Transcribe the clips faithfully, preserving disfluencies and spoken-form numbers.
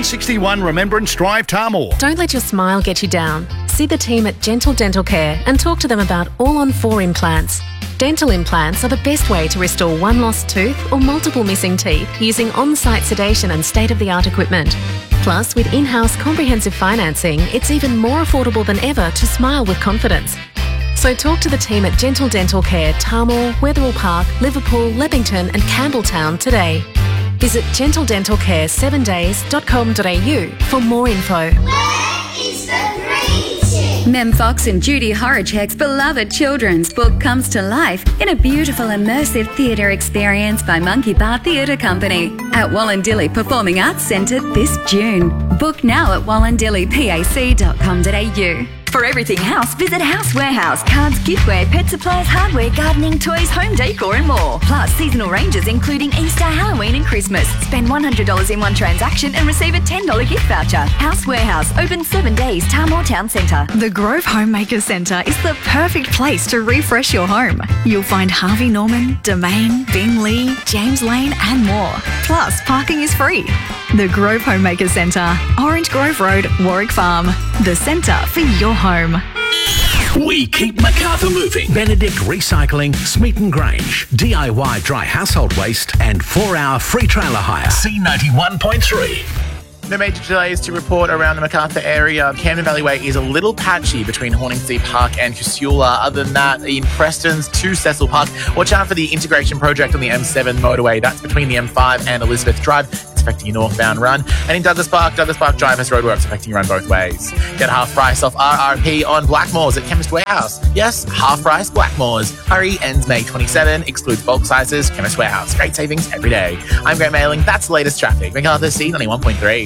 one sixty-one Remembrance Drive, Tarmore. Don't let your smile get you down. See the team at Gentle Dental Care and talk to them about all-on-four implants. Dental implants are the best way to restore one lost tooth or multiple missing teeth using on-site sedation and state-of-the-art equipment. Plus, with in-house comprehensive financing, it's even more affordable than ever to smile with confidence. So talk to the team at Gentle Dental Care, Tarmore, Wetherill Park, Liverpool, Leppington and Campbelltown today. Visit gentle dental care seven days dot com dot a u for more info. Where is the green chick? Mem Fox and Judy Horacek's beloved children's book comes to life in a beautiful immersive theatre experience by Monkey Bar Theatre Company at Wallandilly Performing Arts Centre this June. Book now at wallandilly pac dot com dot a u. For everything house, visit House Warehouse. Cards, giftware, pet supplies, hardware, gardening, toys, home decor and more. Plus seasonal ranges including Easter, Halloween and Christmas. Spend one hundred dollars in one transaction and receive a ten dollars gift voucher. House Warehouse, open seven days, Tarmore Town Centre. The Grove Homemaker Centre is the perfect place to refresh your home. You'll find Harvey Norman, Domain, Bingley, James Lane and more. Plus, parking is free. The Grove Homemaker Centre, Orange Grove Road, Warwick Farm. The centre for your home. We keep Macarthur moving. Benedict Recycling, Smeaton Grange, D I Y dry household waste and four-hour free trailer hire. C ninety-one point three. No major delays to report around the Macarthur area. Camden Valley Way is a little patchy between Horningsea Park and Casula. Other than that, in Preston's to Cecil Park, watch out for the integration project on the M seven motorway. That's between the M five and Elizabeth Drive. It's affecting your northbound run. And in Douglas Park, Douglas Park Drive has roadworks affecting your run both ways. Get half price off R R P on Blackmores at Chemist Warehouse. Yes, half price Blackmores. Hurry, ends May twenty-seventh. Excludes bulk sizes. Chemist Warehouse. Great savings every day. I'm Grant Mailing. That's the latest traffic. Macarthur C ninety-one point three.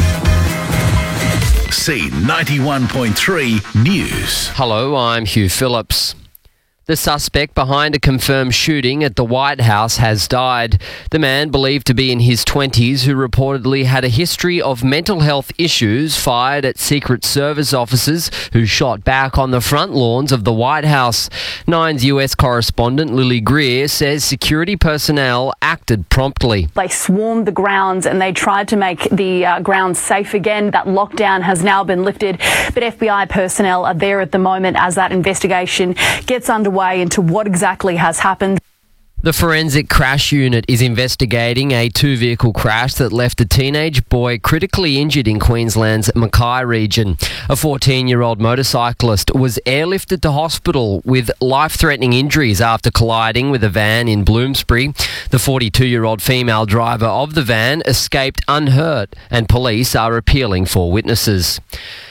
C ninety-one point three News. Hello, I'm Hugh Phillips. The suspect behind a confirmed shooting at the White House has died. The man, believed to be in his twenties, who reportedly had a history of mental health issues, fired at Secret Service officers who shot back on the front lawns of the White House. Nine's U S correspondent Lily Greer says security personnel acted promptly. They swarmed the grounds and they tried to make the uh, grounds safe again. That lockdown has now been lifted, but F B I personnel are there at the moment as that investigation gets underway into what exactly has happened. The Forensic Crash Unit is investigating a two-vehicle crash that left a teenage boy critically injured in Queensland's Mackay region. A fourteen-year-old motorcyclist was airlifted to hospital with life-threatening injuries after colliding with a van in Bloomsbury. The forty-two-year-old female driver of the van escaped unhurt, and police are appealing for witnesses.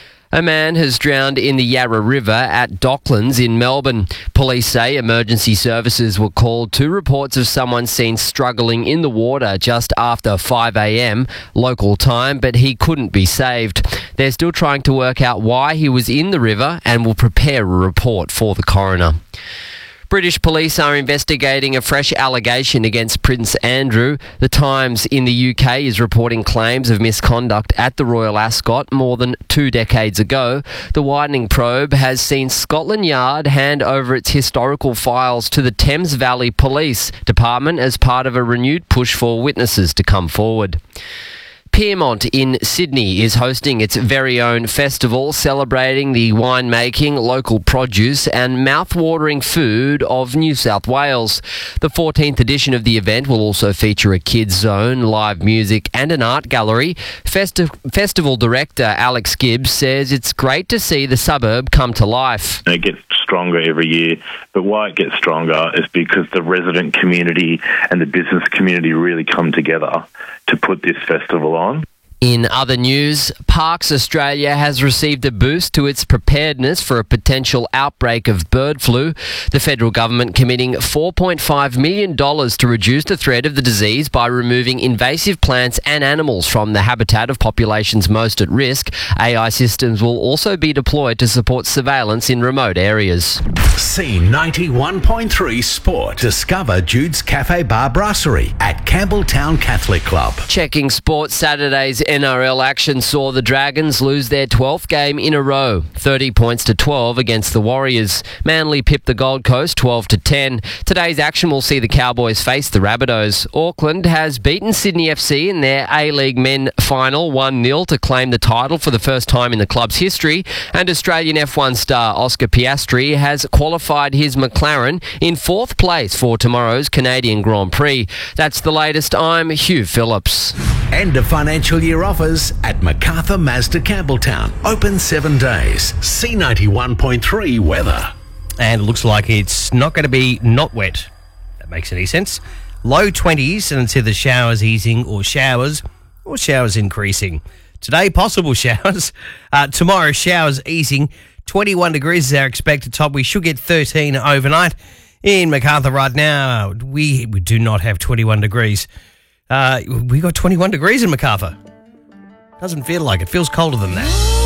A man has drowned in the Yarra River at Docklands in Melbourne. Police say emergency services were called to reports of someone seen struggling in the water just after five a.m. local time, but he couldn't be saved. They're still trying to work out why he was in the river and will prepare a report for the coroner. British police are investigating a fresh allegation against Prince Andrew. The Times in the U K is reporting claims of misconduct at the Royal Ascot more than two decades ago. The widening probe has seen Scotland Yard hand over its historical files to the Thames Valley Police Department as part of a renewed push for witnesses to come forward. Piermont in Sydney is hosting its very own festival celebrating the winemaking, local produce and mouth-watering food of New South Wales. The fourteenth edition of the event will also feature a kids zone, live music and an art gallery. Festi- Festival director Alex Gibbs says it's great to see the suburb come to life. It gets stronger every year, but why it gets stronger is because the resident community and the business community really come together to put this festival on. In other news, Parks Australia has received a boost to its preparedness for a potential outbreak of bird flu. The federal government committing four point five million dollars to reduce the threat of the disease by removing invasive plants and animals from the habitat of populations most at risk. A I systems will also be deployed to support surveillance in remote areas. C ninety-one point three Sport. Discover Jude's Cafe Bar Brasserie at Campbelltown Catholic Club. Checking sports, Saturday's N R L action saw the Dragons lose their twelfth game in a row, thirty points to twelve against the Warriors. Manly pipped the Gold Coast twelve to ten. Today's action will see the Cowboys face the Rabbitohs. Auckland has beaten Sydney F C in their A-League men final one nil to claim the title for the first time in the club's history, and Australian F one star Oscar Piastri has qualified his McLaren in fourth place for tomorrow's Canadian Grand Prix. That's the latest. I'm Hugh Phillips. End of financial year offers at MacArthur Mazda Campbelltown. Open seven days. C ninety-one point three weather. And it looks like it's not going to be not wet. That makes any sense. Low twenties, and it's either showers easing or showers or showers increasing. Today, possible showers. Uh, tomorrow, showers easing. twenty-one degrees is our expected top. We should get thirteen overnight. In MacArthur right now, we, we do not have twenty-one degrees. Uh, we got twenty-one degrees in MacArthur. Doesn't feel like it. Feels colder than that.